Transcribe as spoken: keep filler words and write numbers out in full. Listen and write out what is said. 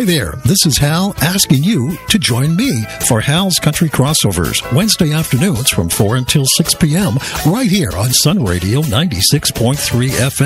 there, this is Hal asking you to join me for Hal's Country Crossovers, Wednesday afternoons from four until six p.m. right here on Sun Radio ninety-six point three F M.